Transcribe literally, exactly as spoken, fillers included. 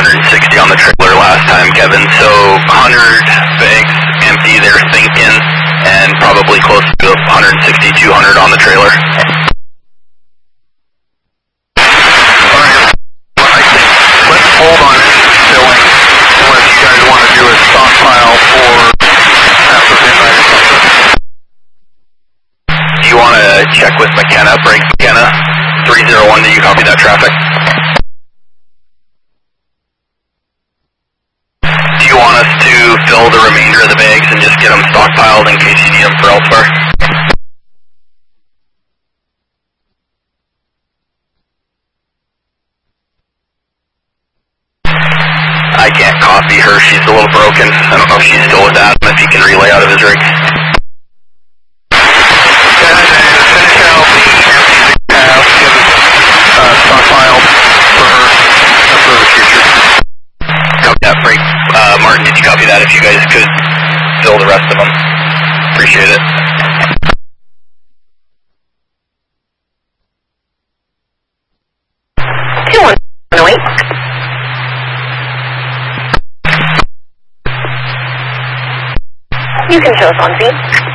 hundred sixty on the trailer last time, Kevin. So one hundred bags empty, they're thinking, and probably close to one sixty, two hundred on the trailer. Alright, well, I think let's hold on filling unless you guys want to do a stockpile for after midnight or something. Do you want to check with McKenna, break McKenna? three zero one, do you copy that traffic? Do you want us to fill the remainder of the bags and just get them stockpiled in case you need them for elsewhere? I can't copy her, she's a little broken. I don't know if she's still with Adam, if he can relay out of his rig. Uh, Martin, did you copy that? If you guys could fill the rest of them. Appreciate it. two one eight. You can show us on scene.